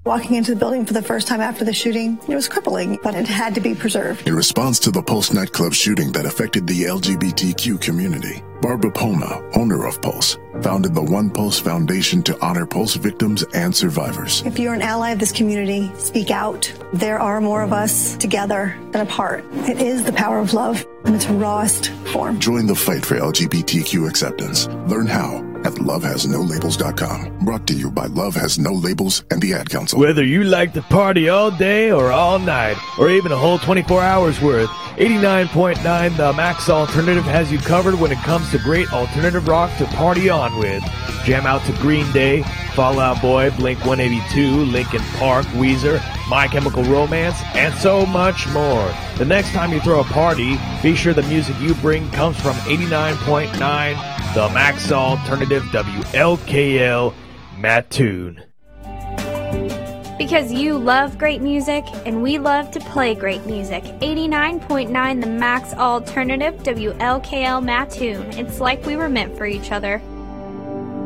Walking into the building for the first time after the shooting, it was crippling, but it had to be preserved. In response to the Pulse nightclub shooting that affected the LGBTQ community, Barbara Poma, owner of Pulse, founded the One Pulse Foundation to honor Pulse victims and survivors. If you're an ally of this community, speak out. There are more of us together than apart. It is the power of love in its rawest form. Join the fight for LGBTQ acceptance. Learn how at lovehasnolabels.com. Brought to you by Love Has No Labels and the Ad Council. Whether you like to party all day or all night, or even a whole 24 hours worth, 89.9 The Max Alternative has you covered when it comes to great alternative rock to party on with. Jam out to Green Day, Fall Out Boy, Blink-182, Linkin Park, Weezer, My Chemical Romance, and so much more. The next time you throw a party, be sure the music you bring comes from 89.9 The Max Alternative, WLKL, Mattoon. Because you love great music, and we love to play great music. 89.9 The Max Alternative, WLKL, Mattoon. It's like we were meant for each other.